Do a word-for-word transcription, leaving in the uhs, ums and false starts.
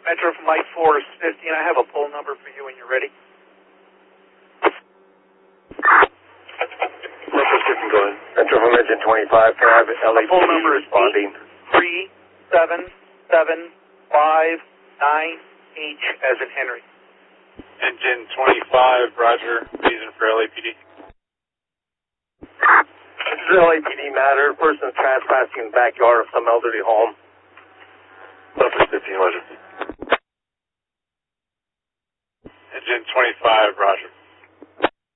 Metro from Light Force fifteen. I have a poll number for you when you're ready. Metro fifteen going. Metro from Engine twenty-five. Can I have L A P D poll number responding? three seven seven five nine H as in Henry. Engine twenty-five, roger. Reason for L A P D. This is L A P D matter. Person trespassing in the backyard of some elderly home. Metro fifteen, roger. Engine twenty-five, roger.